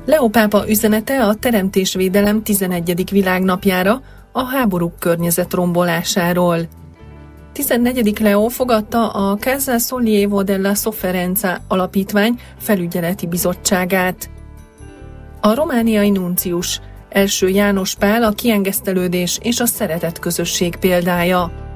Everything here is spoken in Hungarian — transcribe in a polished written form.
Leó pápa üzenete a teremtésvédelem 11. világnapjára, a háborúk környezetrombolásáról. 14. Leó fogadta a Casa Sollievo della Sofferenza alapítvány felügyeleti bizottságát. A romániai nuncius, első János Pál a kiengesztelődés és a szeretet közösség példája.